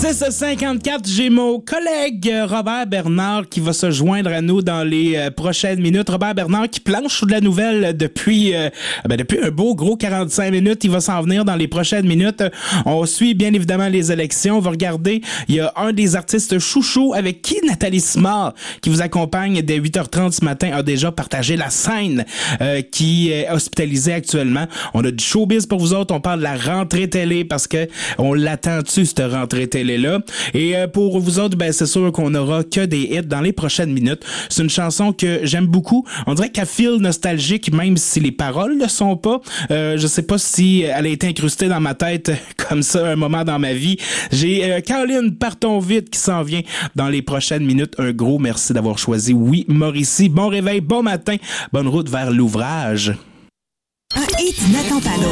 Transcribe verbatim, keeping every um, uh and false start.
six cinquante-quatre, j'ai mon collègue Robert Bernard qui va se joindre à nous dans les euh, prochaines minutes. Robert Bernard qui planche sur de la nouvelle depuis euh, ben depuis un beau gros quarante-cinq minutes. Il va s'en venir dans les prochaines minutes. On suit bien évidemment les élections. On va regarder, il y a un des artistes chouchous avec qui Nathalie Simard, qui vous accompagne dès huit heures trente ce matin, a déjà partagé la scène euh, qui est hospitalisée actuellement. On a du showbiz pour vous autres. On parle de la rentrée télé parce que on l'attend-tu, cette rentrée télé-là. Et euh, pour vous autres, ben c'est sûr qu'on aura que des hits dans les prochaines minutes. C'est une chanson que j'aime beaucoup. On dirait qu'elle file nostalgique, même si les paroles ne sont pas. Euh, je sais pas si elle a été incrustée dans ma tête comme ça un moment dans ma vie. J'ai euh, Caroline Partons vite qui s'en vient dans les prochaines minutes. Un gros merci d'avoir choisi Oui Mauricie. Bon réveil, bon matin, bonne route vers l'ouvrage. Un hit n'attend pas l'autre.